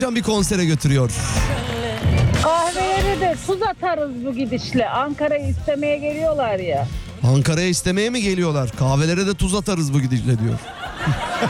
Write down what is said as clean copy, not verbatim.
bir konsere götürüyor. Kahvelere de tuz atarız bu gidişle. Ankara'yı istemeye geliyorlar ya. Ankara'ya istemeye mi geliyorlar? Kahvelere de tuz atarız bu gidişle diyor.